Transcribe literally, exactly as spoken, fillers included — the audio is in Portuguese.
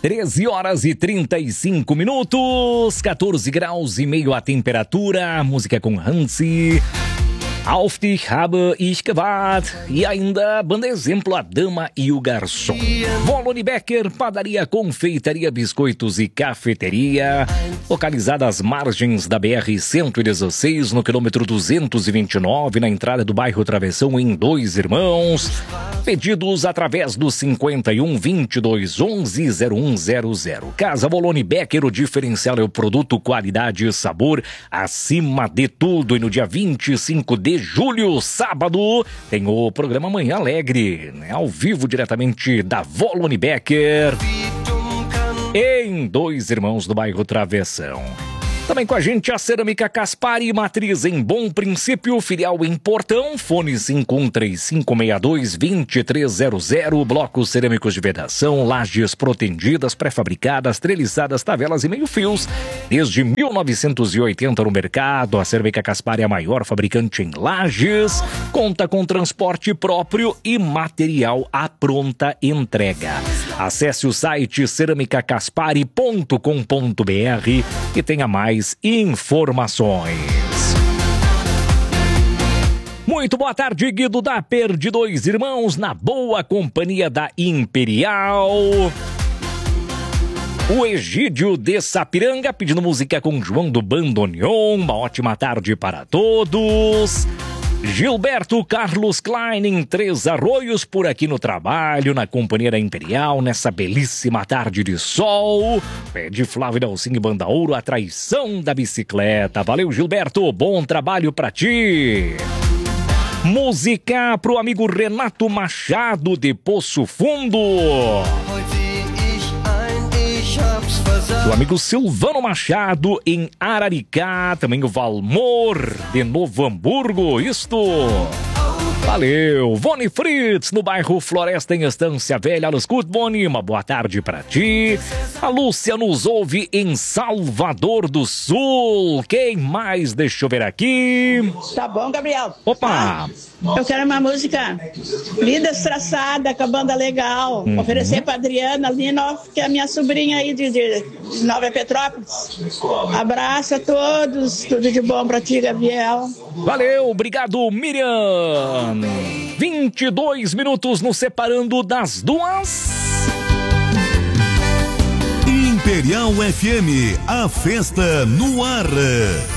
treze horas e trinta e cinco minutos, quatorze graus e meio a temperatura, música com Hansi. Auf dich habe ich gewartet. E ainda, banda exemplo, a dama e o garçom. Volone Becker, padaria, confeitaria, biscoitos e cafeteria. Localizada às margens da B R cento e dezesseis, no quilômetro duzentos e vinte e nove, na entrada do bairro Travessão, em Dois Irmãos. Pedidos através do cinquenta e um, vinte e dois, onze, zero um zero zero. Casa Volone Becker, o diferencial é o produto, qualidade e sabor acima de tudo. E no dia vinte e cinco de julho, sábado, tem o programa Manhã Alegre, né? Ao vivo, diretamente da Volone Becker, em Dois Irmãos, do bairro Travessão. Também com a gente a Cerâmica Caspari, matriz em Bom Princípio, filial em Portão, fone cinco um três cinco seis dois, dois três zero zero, blocos cerâmicos de vedação, lajes protendidas, pré-fabricadas, treliçadas, tavelas e meio-fios. Desde mil novecentos e oitenta no mercado, a Cerâmica Caspari é a maior fabricante em lajes, conta com transporte próprio e material à pronta entrega. Acesse o site cerâmica caspari ponto com ponto br e tenha mais informações. Muito boa tarde, Guido da Per de Dois Irmãos, na boa companhia da Imperial. O Egídio de Sapiranga pedindo música com João do Bandoneon. Uma ótima tarde para todos. Gilberto Carlos Klein em Três Arroios, por aqui no trabalho, na companhia da Imperial, nessa belíssima tarde de sol. Pede Flávio Dalcinho Banda Ouro, a traição da bicicleta. Valeu, Gilberto, bom trabalho pra ti. Música pro amigo Renato Machado de Poço Fundo. O amigo Silvano Machado em Araricá, também o Valmor de Novo Hamburgo, isto. Valeu, Vone Fritz no bairro Floresta em Estância Velha. Alô, escuta, Boni, uma boa tarde pra ti. A Lúcia nos ouve em Salvador do Sul. Quem mais? Deixa eu ver aqui. Tá bom, Gabriel. Opa! Eu quero uma música Vida Estraçada, com a banda legal. Uhum. Oferecer pra Adriana Linoff, que é a minha sobrinha aí de, de Nova Petrópolis. Abraço a todos, tudo de bom pra ti, Gabriel. Valeu, obrigado, Miriam. vinte e dois minutos nos separando das duas. Imperial F M, a festa no ar.